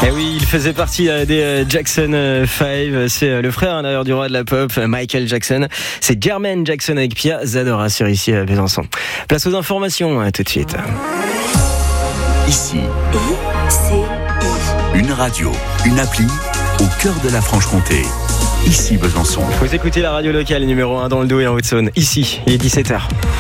Eh oui, il faisait partie des Jackson 5. C'est le frère d'ailleurs du roi de la pop, Michael Jackson. C'est Jermaine Jackson avec Pia Zadora sur ici à Besançon. Place aux informations tout de suite. Ici, une radio, une appli au cœur de la Franche-Comté. Ici Besançon. Vous écoutez la radio locale numéro 1 dans le Doubs et en Haute-Saône. Ici, il est 17h.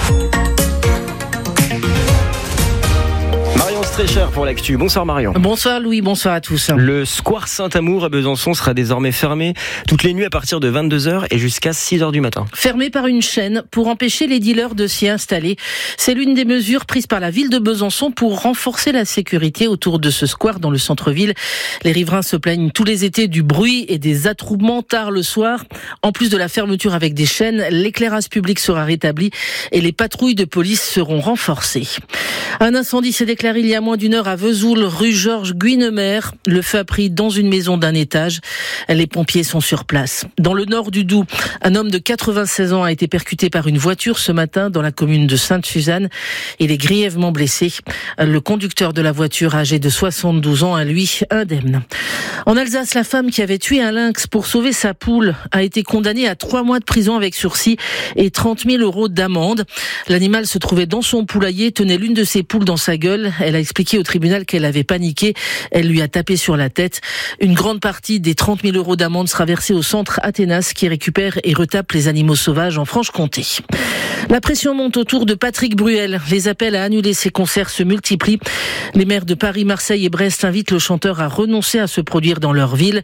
Très cher pour l'actu. Bonsoir Marion. Bonsoir Louis, bonsoir à tous. Le square Saint-Amour à Besançon sera désormais fermé toutes les nuits à partir de 22h et jusqu'à 6h du matin. Fermé par une chaîne pour empêcher les dealers de s'y installer. C'est l'une des mesures prises par la ville de Besançon pour renforcer la sécurité autour de ce square dans le centre-ville. Les riverains se plaignent tous les étés du bruit et des attroupements tard le soir. En plus de la fermeture avec des chaînes, l'éclairage public sera rétabli et les patrouilles de police seront renforcées. Un incendie s'est déclaré il y a moins d'une heure à Vesoul, rue Georges Guinemer. Le feu a pris dans une maison d'un étage. Les pompiers sont sur place. Dans le nord du Doubs, un homme de 96 ans a été percuté par une voiture ce matin dans la commune de Sainte-Suzanne. Il est grièvement blessé. Le conducteur de la voiture, âgé de 72 ans, a lui indemne. En Alsace, la femme qui avait tué un lynx pour sauver sa poule a été condamnée à 3 mois de prison avec sursis et 30 000 € d'amende. L'animal se trouvait dans son poulailler, tenait l'une de ses poules dans sa gueule. Elle a expliqué au tribunal qu'elle avait paniqué. Elle lui a tapé sur la tête. Une grande partie des 30 000 € d'amende sera versée au centre Athénas qui récupère et retape les animaux sauvages en Franche-Comté. La pression monte autour de Patrick Bruel. Les appels à annuler ses concerts se multiplient. Les maires de Paris, Marseille et Brest invitent le chanteur à renoncer à se produire dans leur ville.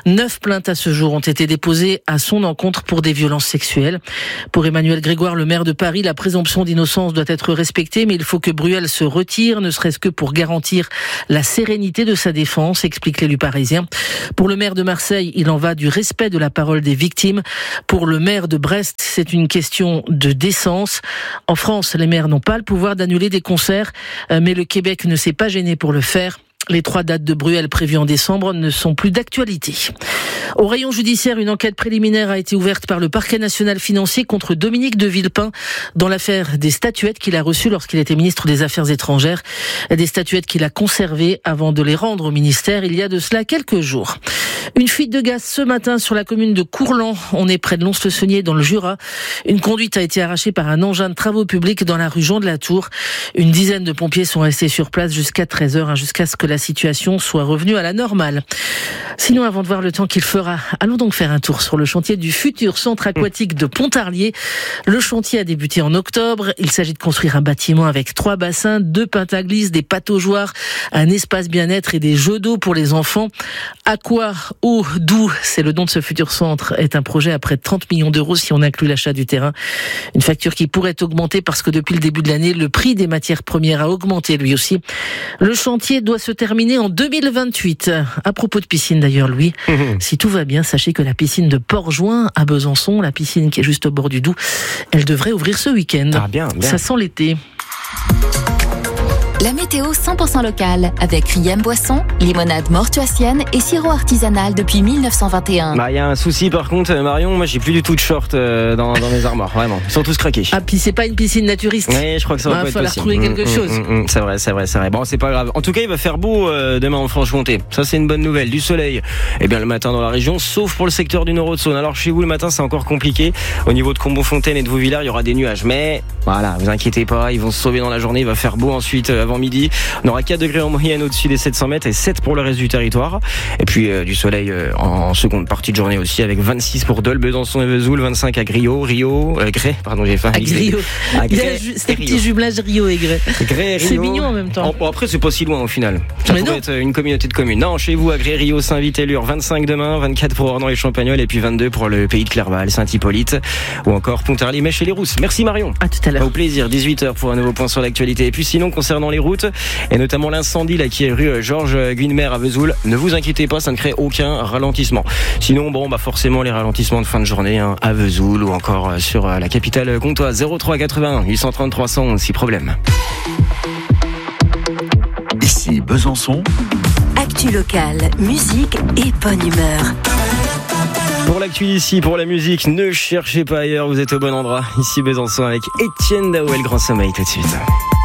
9 plaintes à ce jour ont été déposées à son encontre pour des violences sexuelles. Pour Emmanuel Grégoire, le maire de Paris, la présomption d'innocence doit être respectée, mais il faut que Bruel se retire, ne serait-ce que pour garantir la sérénité de sa défense, explique l'élu parisien. Pour le maire de Marseille, il en va du respect de la parole des victimes. Pour le maire de Brest, c'est une question de décence. En France, les maires n'ont pas le pouvoir d'annuler des concerts, mais le Québec ne s'est pas gêné pour le faire. Les 3 dates de Bruel prévues en décembre ne sont plus d'actualité. Au rayon judiciaire, une enquête préliminaire a été ouverte par le parquet national financier contre Dominique de Villepin dans l'affaire des statuettes qu'il a reçues lorsqu'il était ministre des Affaires étrangères. Des statuettes qu'il a conservées avant de les rendre au ministère il y a de cela quelques jours. Une fuite de gaz ce matin sur la commune de Courlan. On est près de Lons-le-Saunier dans le Jura. Une conduite a été arrachée par un engin de travaux publics dans la rue Jean de la Tour. Une dizaine de pompiers sont restés sur place jusqu'à 13h, jusqu'à ce que la situation soit revenue à la normale. Sinon, avant de voir le temps qu'il fera, allons donc faire un tour sur le chantier du futur centre aquatique de Pontarlier. Le chantier a débuté en octobre. Il s'agit de construire un bâtiment avec 3 bassins, 2 pentaglisses, des pataugeoires, un espace bien-être et des jeux d'eau pour les enfants. Aqua, eau, doux, c'est le nom de ce futur centre, est un projet à près de 30 millions € si on inclut l'achat du terrain. Une facture qui pourrait augmenter parce que depuis le début de l'année, le prix des matières premières a augmenté lui aussi. Le chantier doit se terminer en 2028. À propos de piscine d'ailleurs, Louis, si tout va bien, sachez que la piscine de Port-Jouin à Besançon, la piscine qui est juste au bord du Doubs, elle devrait ouvrir ce week-end. Ah bien. Ça sent l'été. La météo 100% locale avec Riem Boisson, limonade mortuacienne et sirop artisanal depuis 1921. Bah, y a un souci par contre, Marion, moi j'ai plus du tout de short dans mes armoires, vraiment. Ils sont tous craqués. Ah, puis c'est pas une piscine naturiste. Oui, je crois que ça va pas être possible. Il va falloir trouver quelque chose. C'est vrai. Bon, c'est pas grave. En tout cas, il va faire beau demain en Franche-Comté. Ça, c'est une bonne nouvelle. Du soleil, le matin dans la région, sauf pour le secteur du Nord-Haute-Saône. Alors chez vous, le matin, c'est encore compliqué. Au niveau de Combon-Fontaine et de Vauvillers, il y aura des nuages. Mais voilà, vous inquiétez pas, ils vont se sauver dans la journée. Il va faire beau ensuite avant midi. On aura 4 degrés en moyenne au-dessus des 700 mètres et 7 pour le reste du territoire. Et puis du soleil en seconde partie de journée aussi avec 26 pour Dole, Besançon et Vesoul, 25 à Gré, j'ai faim. À Grio. C'est un petit jumelage Rio et Gré. C'est mignon en même temps. Bon, après, c'est pas si loin au final. Ça pourrait être une communauté de communes. Non, chez vous, à Gré, Rio, Saint-Vit-et-Lure, 25 demain, 24 pour Ornans et Champagnols et puis 22 pour le pays de Clerval, Saint-Hippolyte ou encore Pontarlier, Mèche et les Rousses. Merci Marion. À tout à l'heure. Au plaisir, 18h pour un nouveau point sur l'actualité. Et puis sinon, concernant les routes, et notamment l'incendie là qui est rue Georges Guinemer à Vesoul, ne vous inquiétez pas, ça ne crée aucun ralentissement. Sinon, forcément les ralentissements de fin de journée à Vesoul ou encore sur la capitale comtoise. 03 81 833 111 si problème. Ici Besançon. Actu locale, musique et bonne humeur. Pour l'actu ici, pour la musique, ne cherchez pas ailleurs, vous êtes au bon endroit. Ici Besançon avec Étienne Dao et le Grand Sommeil tout de suite.